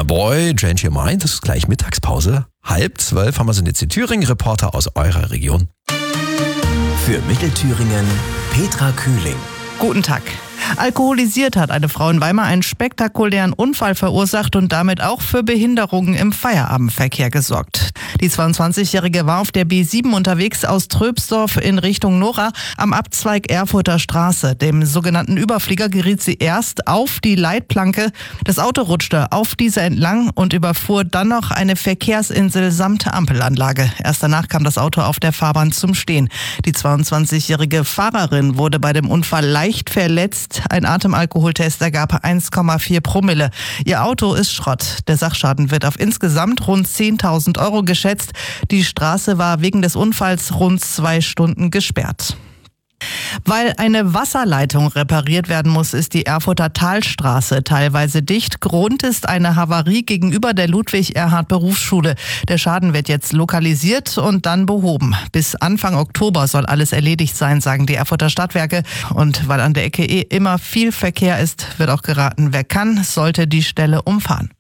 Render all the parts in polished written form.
Boy, Change Your Mind, das ist gleich Mittagspause. 11:30 haben wir jetzt die Thüringen-Reporter aus eurer Region. Für Mittelthüringen Petra Kühling. Guten Tag. Alkoholisiert hat eine Frau in Weimar einen spektakulären Unfall verursacht und damit auch für Behinderungen im Feierabendverkehr gesorgt. Die 22-Jährige war auf der B7 unterwegs aus Tröbsdorf in Richtung Nora am Abzweig Erfurter Straße. Dem sogenannten Überflieger geriet sie erst auf die Leitplanke. Das Auto rutschte auf diese entlang und überfuhr dann noch eine Verkehrsinsel samt Ampelanlage. Erst danach kam das Auto auf der Fahrbahn zum Stehen. Die 22-jährige Fahrerin wurde bei dem Unfall leicht verletzt. Ein Atemalkoholtest ergab 1,4 Promille. Ihr Auto ist Schrott. Der Sachschaden wird auf insgesamt rund 10.000 Euro geschätzt. Die Straße war wegen des Unfalls rund 2 Stunden gesperrt. Weil eine Wasserleitung repariert werden muss, ist die Erfurter Talstraße teilweise dicht. Grund ist eine Havarie gegenüber der Ludwig-Erhard-Berufsschule. Der Schaden wird jetzt lokalisiert und dann behoben. Bis Anfang Oktober soll alles erledigt sein, sagen die Erfurter Stadtwerke. Und weil an der Ecke immer viel Verkehr ist, wird auch geraten, wer kann, sollte die Stelle umfahren.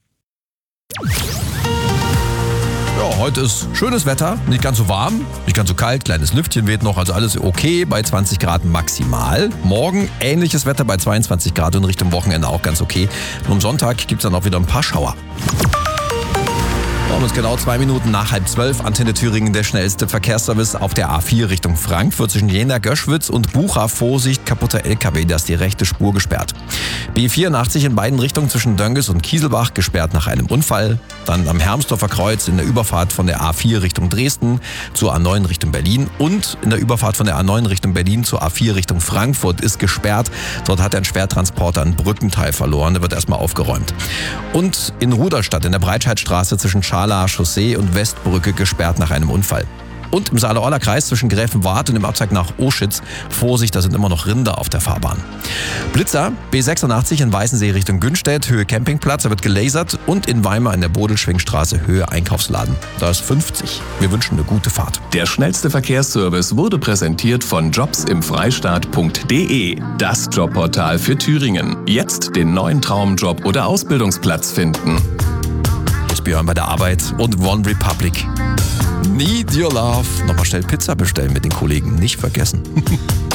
Ja, heute ist schönes Wetter, nicht ganz so warm, nicht ganz so kalt, kleines Lüftchen weht noch, also alles okay, bei 20 Grad maximal. Morgen ähnliches Wetter bei 22 Grad und Richtung Wochenende auch ganz okay. Und am Sonntag gibt es dann auch wieder ein paar Schauer. Um es genau 2 Minuten nach 11:30, Antenne Thüringen, der schnellste Verkehrsservice auf der A4 Richtung Frankfurt zwischen Jena, Göschwitz und Bucha. Vorsicht, kaputter LKW, da ist die rechte Spur gesperrt. B84 in beiden Richtungen zwischen Dönges und Kieselbach gesperrt nach einem Unfall. Dann am Hermsdorfer Kreuz in der Überfahrt von der A4 Richtung Dresden zur A9 Richtung Berlin und in der Überfahrt von der A9 Richtung Berlin zur A4 Richtung Frankfurt ist gesperrt. Dort hat ein Schwertransporter ein Brückenteil verloren, der wird erstmal aufgeräumt. Und in Rudolstadt in der Breitscheidstraße zwischen Scharlach Chaussee und Westbrücke gesperrt nach einem Unfall. Und im Saale-Orla-Kreis zwischen Gräfenwart und dem Abzweig nach Oschitz. Vorsicht, da sind immer noch Rinder auf der Fahrbahn. Blitzer, B86 in Weißensee Richtung Günstedt, Höhe Campingplatz, da wird gelasert. Und in Weimar in der Bodelschwingstraße, Höhe Einkaufsladen. Da ist 50. Wir wünschen eine gute Fahrt. Der schnellste Verkehrsservice wurde präsentiert von jobsimfreistaat.de. Das Jobportal für Thüringen. Jetzt den neuen Traumjob oder Ausbildungsplatz finden. Björn bei der Arbeit und One Republic. Need Your Love. Nochmal schnell Pizza bestellen mit den Kollegen. Nicht vergessen.